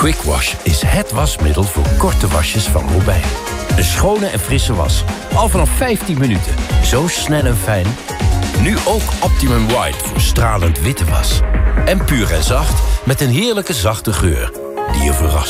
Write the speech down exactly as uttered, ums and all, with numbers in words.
Quick Wash is het wasmiddel voor korte wasjes van Robijn. Een schone en frisse was. Al vanaf vijftien minuten. Zo snel en fijn. Nu ook Optimum White voor stralend witte was. En puur en zacht met een heerlijke zachte geur die je verrast.